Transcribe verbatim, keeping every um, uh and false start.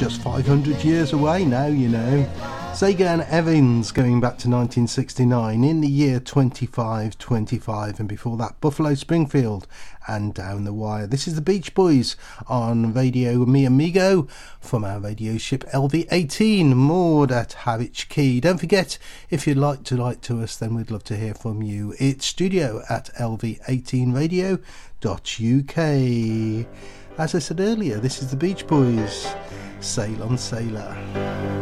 just five hundred years away now, you know. Sega and Evans going back to nineteen sixty-nine in the year twenty-five twenty-five, and before that Buffalo Springfield and Down the Wire. This is the Beach Boys on Radio Mi Amigo from our radio ship L V eighteen moored at Harwich Quay. Don't forget, if you'd like to write to us, then we'd love to hear from you. It's studio at L V eighteen radio dot U K. As I said earlier, this is the Beach Boys, Sail on Sailor.